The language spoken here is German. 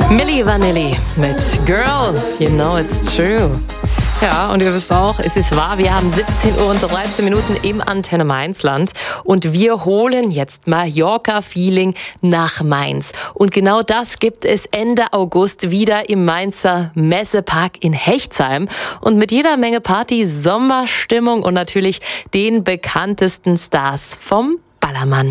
Milli Vanilli mit Girl, you know it's true. Ja, und ihr wisst auch, es ist wahr, wir haben 17 Uhr und 13 Minuten im Antenne Mainzland und wir holen jetzt Mallorca-Feeling nach Mainz. Und genau das gibt es Ende August wieder im Mainzer Messepark in Hechtsheim und mit jeder Menge Party, Sommerstimmung und natürlich den bekanntesten Stars vom Ballermann.